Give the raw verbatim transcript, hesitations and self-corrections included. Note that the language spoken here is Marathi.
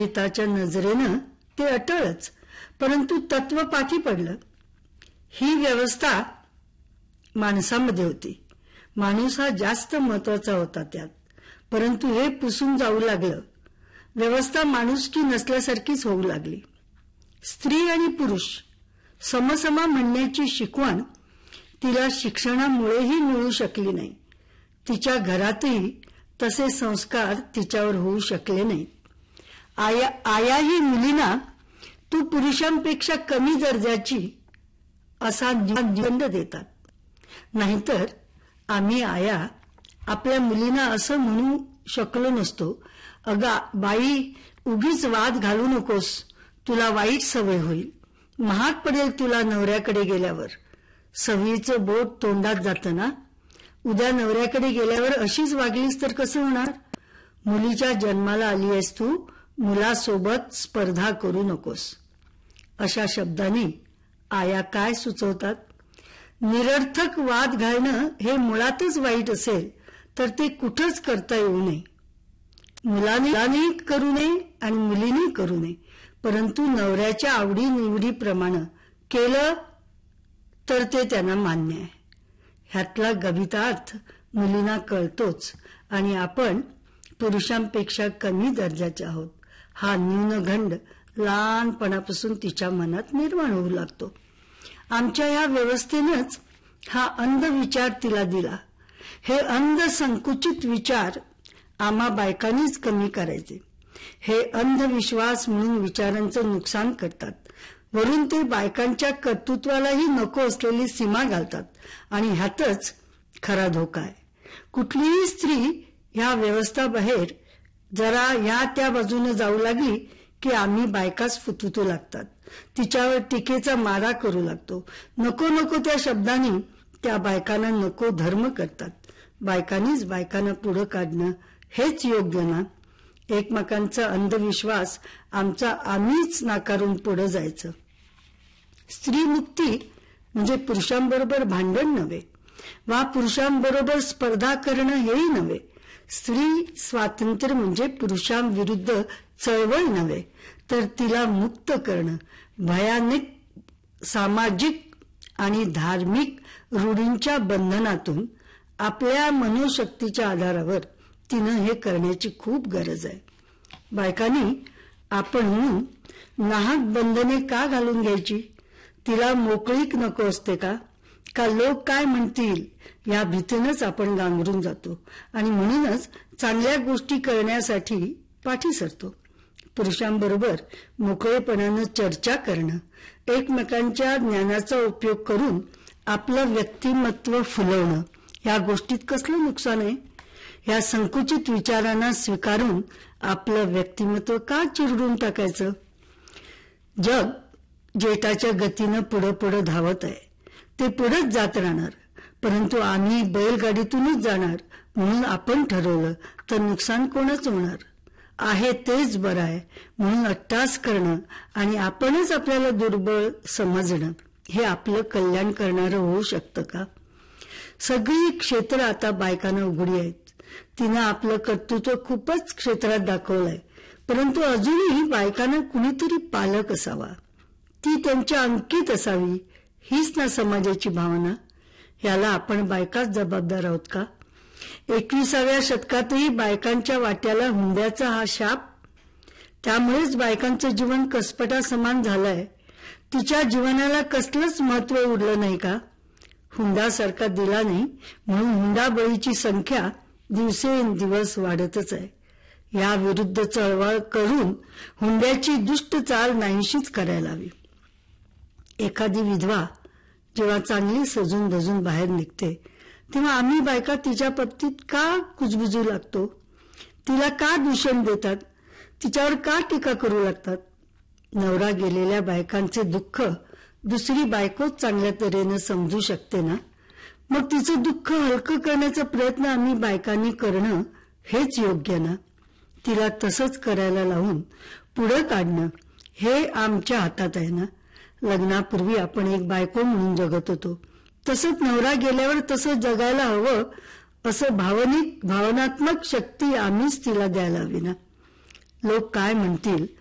पिताच्या नजरेनं ते अटळच, परंतु तत्व पाठी पडलं. ही व्यवस्था माणसामध्ये होती. माणूस हा जास्त महत्वाचा होता त्यात, परंतु हे पुसून जाऊ लागलं. व्यवस्था माणुसकी नसल्यासारखीच होऊ लागली. स्त्री आणि पुरुष समसमा म्हणण्याची शिकवण तिला शिक्षणामुळेही मिळू शकली नाही. तिच्या घरातही तसे संस्कार तिच्यावर होऊ शकले नाहीत. आया आयाही मुलींना तू पुरुषांपेक्षा कमी दर्जाची असा निबंध देतात. नाहीतर आम्ही आया आपल्या मुलींना असं म्हणू शकलो नसतो, अगा बाई उगीच वाद घालू नकोस, तुला वाईट सवय होईल, महाग पडेल तुला नवऱ्याकडे गेल्यावर. सवयीचं बोट तोंडात जातं ना. उद्या नवऱ्याकडे गेल्यावर अशीच वागलीस तर कसं होणार? मुलीच्या जन्माला आली आहेस तू, मुलासोबत स्पर्धा करू नकोस. अशा शब्दांनी आया काय सुचवतात? निरर्थक वाद घालणं हे मुळातच वाईट असेल तर ते कुठंच करता येऊ नये. मुलांनी करू नये आणि मुलींनी करू नये, परंतु नवऱ्याच्या आवडी निवडीप्रमाणे केलं तर ते त्यांना मान्य आहे. ह्यातला गभिता अर्थ मुलींना कळतोच आणि आपण पुरुषांपेक्षा कमी दर्जाचे आहोत हा न्यूनगंड लहानपणापासून तिच्या मनात निर्माण होऊ लागतो. आमच्या या व्यवस्थेनंच हा अंध विचार तिला दिला. हे अंध संकुचित विचार आम्हा बायकांनीच कमी करायचे. हे अंधविश्वास म्हणून विचारांचं नुकसान करतात. वरून ते बायकांच्या कर्तृत्वालाही नको असलेली सीमा घालतात आणि ह्यातच खरा धोका आहे. कुठलीही स्त्री ह्या व्यवस्थाबाहेर जरा ह्या त्या बाजूने जाऊ लागली की आम्ही बायकाच फुतुतू लागतात. तिच्यावर टीकेचा मारा करू लागतो. नको नको त्या शब्दांनी त्या बायकांना नको धर्म करतात. बायकांनीच बायकांना पुढं काढणं हेच योग्य ना? एकमेकांचा अंधविश्वास आमचा आम्हीच नाकारून पुढे जायचं. स्त्री मुक्ती म्हणजे पुरुषांबरोबर भांडण नव्हे, वा पुरुषांबरोबर स्पर्धा करणं हेही नव्हे. स्त्री स्वातंत्र्य म्हणजे पुरुषांविरुद्ध चळवळ नव्हे, तर तिला मुक्त करणं. भयानक सामाजिक आणि धार्मिक रूढींच्या बंधनातून आपल्या मनोशक्तीच्या आधारावर तिनं हे करण्याची खूप गरज आहे. बायकांनी आपणहून नाहक बंधने का घालून घ्यायची? तिला मोकळीक नको असते का? का लोक काय म्हणतील या भीतीनंच आपण गांगरून जातो आणि म्हणूनच चांगल्या गोष्टी करण्यासाठी पाठी सरतो. पुरुषांबरोबर मोकळेपणानं चर्चा करणं, एकमेकांच्या ज्ञानाचा उपयोग करून आपलं व्यक्तिमत्व फुलवणं, या गोष्टीत कसलं नुकसान आहे? या संकुचित विचारांना स्वीकारून आपलं व्यक्तिमत्व का चिरडून टाकायचं? जग जेटाच्या गतीनं पुढं पुढं धावत आहे. ते पुढेच जात राहणार, परंतु आम्ही बैलगाडीतूनच जाणार म्हणून आपण ठरवलं तर नुकसान कोणच होणार? आहे तेच बरं आहे म्हणून अट्टास करणं आणि आपणच आपल्याला दुर्बळ समजणं हे आपलं कल्याण करणारं होऊ शकतं का? सगळी क्षेत्र आता बायकांना उघडी आहेत. तिनं आपलं कर्तृत्व खूपच क्षेत्रात दाखवलंय, परंतु अजूनही बायकांना कुणीतरी पालक असावा, ती त्यांच्या अंकित असावी, हीच ना समाजाची भावना. याला आपण बायकाच जबाबदार आहोत का? एकविसाव्या शतकातही बायकांच्या वाट्याला हुंड्याचा हा शाप. त्यामुळेच बायकांचं जीवन कसपटा समान झालंय. तिच्या जीवनाला कसलंच महत्व उरलं नाही का? हुंडासारखा दिला नाही म्हणून हुंडाबळीची संख्या दिवसेंदिवस वाढतच आहे. या विरुद्ध चळवळ करून हुंड्याची दुष्ट चाल नाहीशीच करायला हवी. एखादी विधवा जेव्हा चांगली सजून धजून बाहेर निघते तेव्हा आम्ही बायका तिच्या बाबतीत का कुजबुजू लागतो? तिला का दूषण देतात? तिच्यावर का टीका करू लागतात? नवरा गेलेल्या बायकांचे दुःख दुसरी बायकोच चांगल्या तऱ्हेनं समजू शकते ना. मग तिचं दुःख हलकं करण्याचा प्रयत्न आम्ही बायकांनी करणं हेच योग्य ना. तिला तसंच करायला लावून पुढे काढणं हे आमच्या हातात आहे ना. लग्नापूर्वी आपण एक बायको म्हणून जगत होतो, तसंच नवरा गेल्यावर तसं जगायला हवं असं भावनिक भावनात्मक शक्ती आम्हीच तिला द्यायला हवी ना. लोक काय म्हणतील